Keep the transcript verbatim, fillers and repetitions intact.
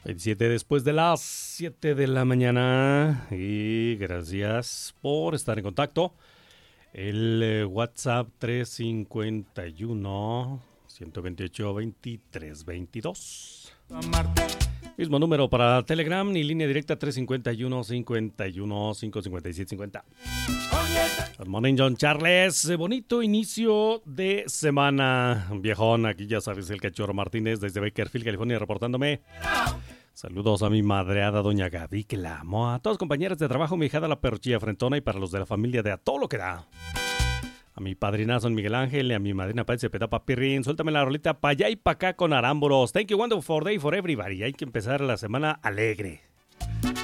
veintisiete después de las siete de la mañana. Y gracias por estar en contacto. El eh, WhatsApp tres cinco uno, uno dos ocho, veintitrés veintidós. Mismo número para Telegram y línea directa tres cinco uno, cincuenta y uno, cinco cincuenta y siete cincuenta. Good morning, John Charles. Bonito inicio de semana, viejón. Aquí ya sabes, el Cachorro Martínez desde Bakersfield, California, reportándome. Saludos a mi madreada doña Gaby, que la amo. A todos compañeros de trabajo, mi hijada la perchilla frentona y para los de la familia de A Todo Lo Que Da. A mi padrinazo Miguel Ángel y a mi madrina Patsy Petapa Pirrín. Suéltame la rolita pa' allá y pa' acá con arámbulos. Thank you, wonderful day for everybody. Hay que empezar la semana alegre.